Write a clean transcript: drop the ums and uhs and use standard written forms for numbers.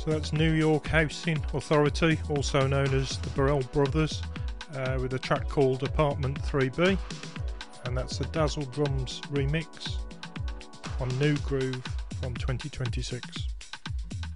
So that's New York Housing Authority, also known as the Burrell Brothers, with a track called Apartment 3B, and that's the Dazzle Drums remix on New Groove from 2026.